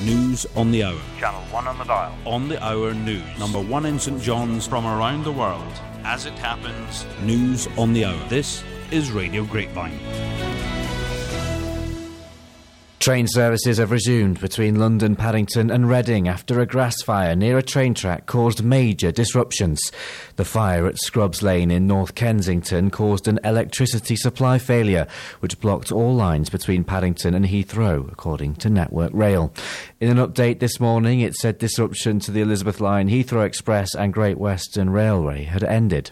News on the hour. Channel 1 on the dial. On the hour news. Number 1 in St John's. From around the world. As it happens. News on the hour. This is Radio Grapevine. Train services have resumed between London, Paddington and Reading after a grass fire near a train track caused major disruptions. The fire at Scrubs Lane in North Kensington caused an electricity supply failure, which blocked all lines between Paddington and Heathrow, according to Network Rail. In an update this morning, it said disruption to the Elizabeth Line, Heathrow Express and Great Western Railway had ended.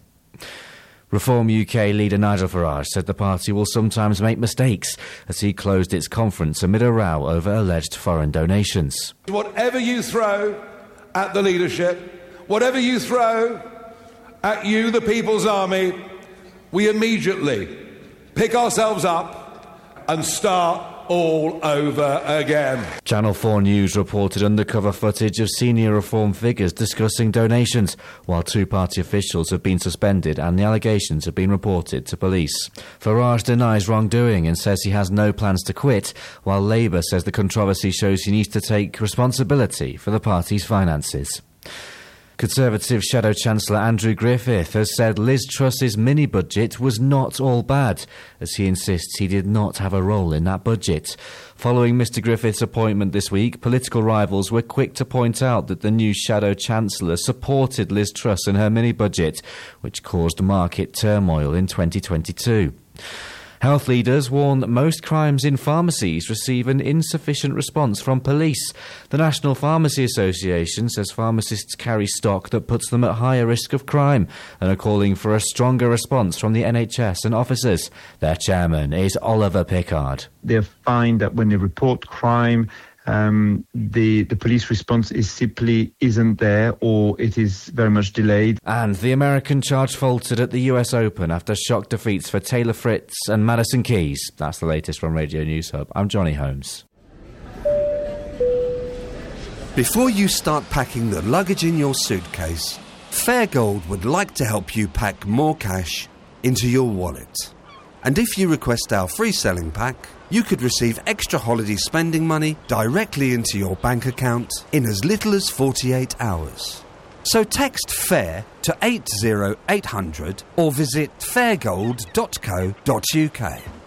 Reform UK leader Nigel Farage said the party will sometimes make mistakes as he closed its conference amid a row over alleged foreign donations. Whatever you throw at the leadership, whatever you throw at you, the People's Army, we immediately pick ourselves up and start all over again. Channel 4 News reported undercover footage of senior Reform figures discussing donations, while two party officials have been suspended and the allegations have been reported to police. Farage denies wrongdoing and says he has no plans to quit, while Labour says the controversy shows he needs to take responsibility for the party's finances. Conservative Shadow Chancellor Andrew Griffith has said Liz Truss's mini-budget was not all bad, as he insists he did not have a role in that budget. Following Mr Griffith's appointment this week, political rivals were quick to point out that the new Shadow Chancellor supported Liz Truss in her mini-budget, which caused market turmoil in 2022. Health leaders warn that most crimes in pharmacies receive an insufficient response from police. The National Pharmacy Association says pharmacists carry stock that puts them at higher risk of crime and are calling for a stronger response from the NHS and officers. Their chairman is Oliver Pickard. They find that when they report crime, the police response is simply isn't there, or it is very much delayed. And the American charge faltered at the US Open after shock defeats for Taylor Fritz and Madison Keys. That's the latest from Radio News Hub. I'm Johnny Holmes. Before you start packing the luggage in your suitcase, Fairgold would like to help you pack more cash into your wallet. And if you request our free selling pack, you could receive extra holiday spending money directly into your bank account in as little as 48 hours. So text FAIR to 80800 or visit fairgold.co.uk.